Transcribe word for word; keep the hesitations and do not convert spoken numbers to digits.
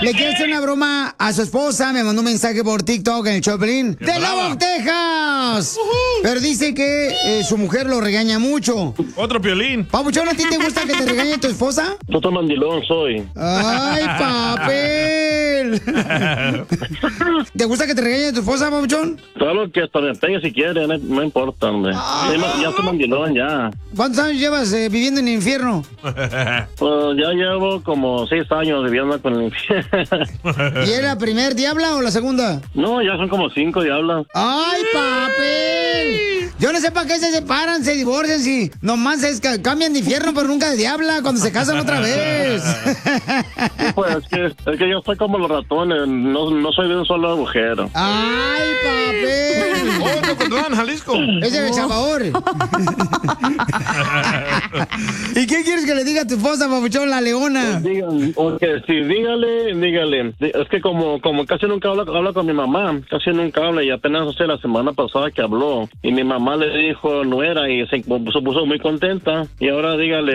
Le quiere hacer una broma a su esposa. Me mandó un mensaje por TikTok en el Choplin. ¡De Lubbock, Texas! Uh-huh. Pero dice que eh, su mujer lo regaña mucho. Otro Piolín. Papuchón, ¿a ti te gusta que te regañe tu esposa? Puto mandilón soy. ¡Ay, papel! ¿Te gusta que te regañe tu esposa, Papuchón? Todo lo que hasta me pegue si quiere, no, no importa, hombre. Ah. Ya, ya soy mandilón, ya. ¿Cuántos años llevas eh, viviendo en el infierno? Pues ya llevo como seis años viviendo con el infierno. ¿Y es la primer diabla o la segunda? No, ya son como cinco diablas. ¡Ay, papel! Yo no sé para qué se separan, se divorcian, si nomás es que cambian de infierno, pero nunca de diabla cuando se casan otra vez. Sí, pues es que, es que yo soy como los ratones, no, no soy de un solo agujero. ¡Ay, papel! ¡Oh, Ocotlán, Jalisco! Ese es el Salvador. ¿Y qué quieres que le diga a tu esposa, papuchón, la leona? Pues dígale, okay, sí, dígale, dígale. Es que como, como casi nunca habla, habla con mi mamá, casi nunca habla, y apenas hace la semana pasada que habló, y mi mamá le dijo nuera y se puso muy contenta, y ahora dígale